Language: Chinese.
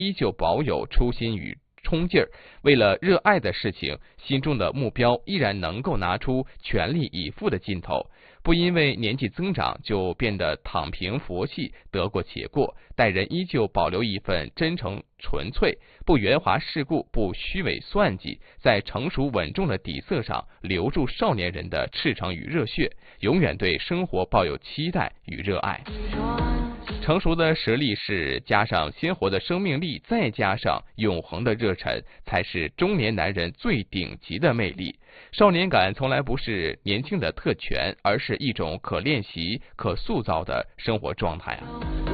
依旧保有初心与冲劲儿，为了热爱的事情，心中的目标依然能够拿出全力以赴的劲头，不因为年纪增长就变得躺平佛系，得过且过，待人依旧保留一份真诚纯粹，不圆滑世故，不虚伪算计，在成熟稳重的底色上留住少年人的赤诚与热血，永远对生活抱有期待与热爱。成熟的实力是加上鲜活的生命力，再加上永恒的热忱，才是中年男人最顶级的魅力。少年感从来不是年轻的特权，而是一种可练习、可塑造的生活状态啊。